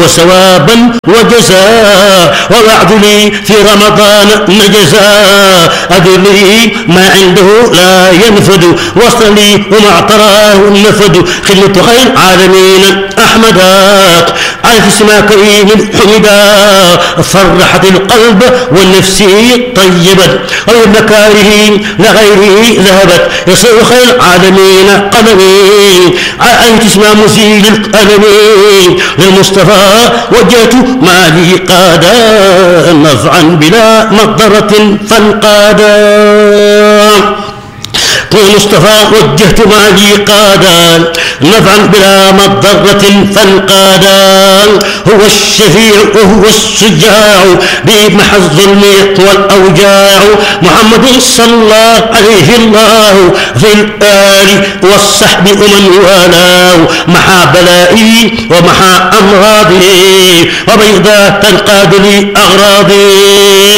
وثوابا وجزاء، ووعد لي في رمضان نجزاء، أدري ما عنده لا ينفد، وصل لي وما اعتراه النفد، خدمة خير العالمين أحمداك، عارف اسمها كريم حمدا، فرحت القلب والنفس طيبت، والمكاره لغيره ذهبت، يصير خير العالمين قلمي، عارف اسمها مزيل الألمين، للمصطفى وجهت مالي قادا، نفعا بلا مقدرة فانقادا، للمصطفى وجهت مالي قادا، نفعا بلا مضرة فانقادا، هو الشفيع وهو الشجاع، بمحى الظلم يقوى الأوجاع، محمد صلى عليه الله في الآل والصحب ومن والاه، محى بلائي ومحى أمراضي، وبيضا تنقاد لي أغراضي،